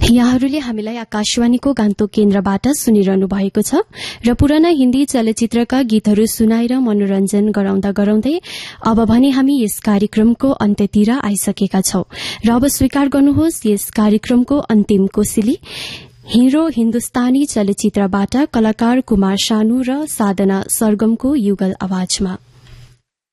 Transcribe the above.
यहाँहरूले हामीलाई आकाशवाणीको गान्तोक केन्द्रबाट सुनिरहनु भएको छ र पुराना हिन्दी चलचित्रका गीतहरू सुनाएर मनोरञ्जन गराउँदा गराउँदै अब भने हामी यस कार्यक्रमको अन्त्यतिर आइसकेका छौं र अब स्वीकार गर्नुहोस् यस कार्यक्रमको अन्तिम कोसेली हिरो हिन्दुस्तानी चलचित्रबाट कलाकार कुमार सानु र साधना सरगमको युगल आवाजमा।